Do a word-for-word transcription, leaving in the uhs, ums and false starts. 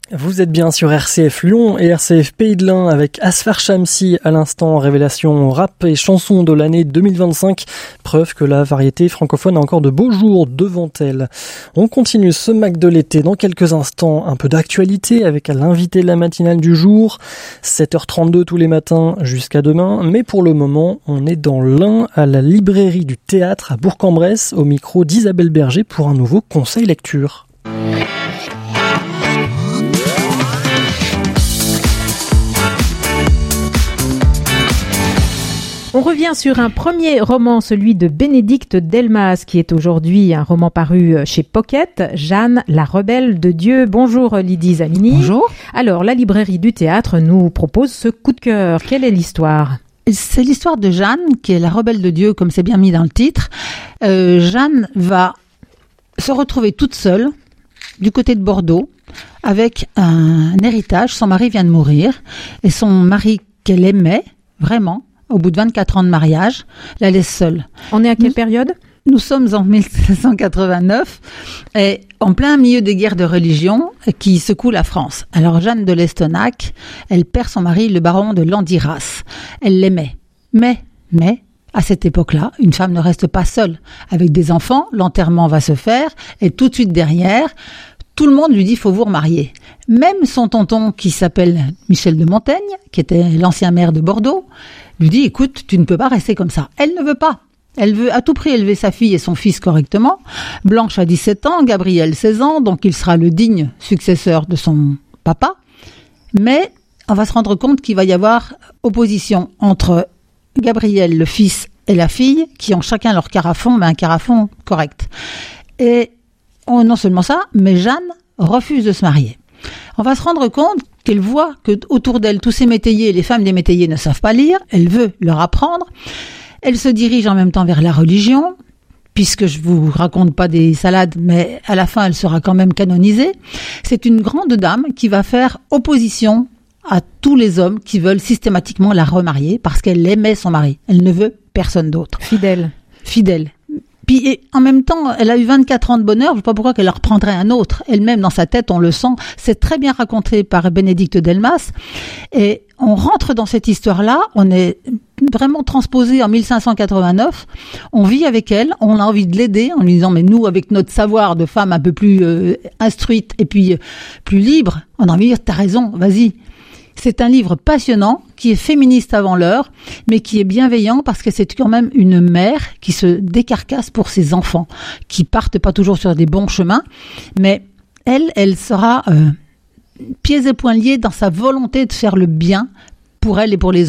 Vous êtes bien sur R C F Lyon et R C F Pays de l'Ain avec Asfar Shamsi à l'instant, révélation rap et chanson de l'année deux mille vingt-cinq. Preuve que la variété francophone a encore de beaux jours devant elle. On continue ce Mac de l'été dans quelques instants. Un peu d'actualité avec l'invité de la matinale du jour. sept heures trente-deux tous les matins jusqu'à demain. Mais pour le moment, on est dans l'Ain à la librairie du théâtre à Bourg-en-Bresse au micro d'Isabelle Berger pour un nouveau conseil lecture. On revient sur un premier roman, celui de Bénédicte Delmas, qui est aujourd'hui un roman paru chez Pocket, Jeanne, la rebelle de Dieu. Bonjour Lydie Zamini. Bonjour. Alors, la librairie du théâtre nous propose ce coup de cœur. Quelle est l'histoire ? C'est l'histoire de Jeanne, qui est la rebelle de Dieu, comme c'est bien mis dans le titre. Euh, Jeanne va se retrouver toute seule, du côté de Bordeaux, avec un héritage. Son mari vient de mourir, et son mari qu'elle aimait, vraiment, au bout de vingt-quatre ans de mariage, la laisse seule. On est à quelle nous, période ? Nous sommes en mille sept cent quatre-vingt-neuf, et en plein milieu des guerres de religion qui secouent la France. Alors Jeanne de Lestonac, elle perd son mari, le baron de Landiras. Elle l'aimait. Mais, mais, à cette époque-là, une femme ne reste pas seule. Avec des enfants, l'enterrement va se faire, et tout de suite derrière, tout le monde lui dit « faut vous remarier ». Même son tonton, qui s'appelle Michel de Montaigne, qui était l'ancien maire de Bordeaux, lui dit « écoute, tu ne peux pas rester comme ça ». Elle ne veut pas. Elle veut à tout prix élever sa fille et son fils correctement. Blanche a dix-sept ans, Gabriel seize ans, donc il sera le digne successeur de son papa. Mais on va se rendre compte qu'il va y avoir opposition entre Gabriel, le fils, et la fille, qui ont chacun leur carafon, mais un carafon correct. Et oh, non seulement ça, mais Jeanne refuse de se marier. On va se rendre compte qu'elle voit que autour d'elle, tous ces métayers, les femmes des métayers ne savent pas lire. Elle veut leur apprendre. Elle se dirige en même temps vers la religion, puisque je vous raconte pas des salades, mais à la fin, elle sera quand même canonisée. C'est une grande dame qui va faire opposition à tous les hommes qui veulent systématiquement la remarier parce qu'elle aimait son mari. Elle ne veut personne d'autre. Fidèle. Fidèle. Puis et en même temps, elle a eu vingt-quatre ans de bonheur, je ne sais pas pourquoi qu'elle en reprendrait un autre. Elle-même, dans sa tête, on le sent. C'est très bien raconté par Bénédicte Delmas. Et on rentre dans cette histoire-là, on est vraiment transposé en mille cinq cent quatre-vingt-neuf. On vit avec elle, on a envie de l'aider en lui disant, mais nous, avec notre savoir de femme un peu plus euh, instruite et puis euh, plus libre, on a envie de dire, t'as raison, vas-y. C'est un livre passionnant, qui est féministe avant l'heure, mais qui est bienveillant parce que c'est quand même une mère qui se décarcasse pour ses enfants, qui partent pas toujours sur des bons chemins, mais elle, elle sera euh, pieds et poings liés dans sa volonté de faire le bien pour elle et pour les autres.